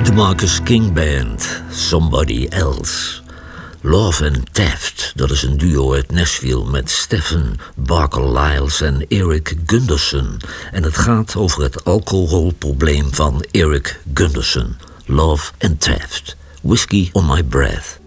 Marcus King Band, Somebody Else. Love and Taft, dat is een duo uit Nashville met Stephen Barker Lyles en Eric Gunderson. En het gaat over het alcoholprobleem van Eric Gunderson. Love and Taft, Whiskey on My Breath.